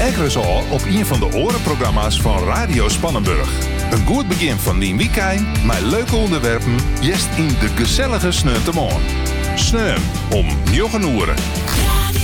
Ekkeres al op een van de orenprogramma's van Radio Spannenburg. Een goed begin van die weekend met leuke onderwerpen, juist in de gezellige Sneuntemoorn. Sneun om 9 uur.